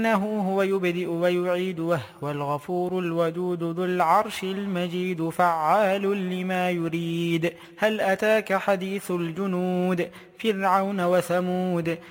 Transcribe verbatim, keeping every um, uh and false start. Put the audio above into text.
إنه هو يبدئ ويعيد وهو الغفور الودود ذو العرش المجيد فعال لما يريد. هل أتاك حديث الجنود فرعون وثمود